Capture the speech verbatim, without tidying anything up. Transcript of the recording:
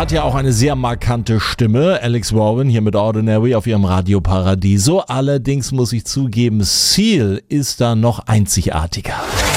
hat ja auch eine sehr markante Stimme. Alex Warren hier mit Ordinary auf ihrem Radio Paradiso. Allerdings muss ich zugeben, Seal ist da noch einzigartiger.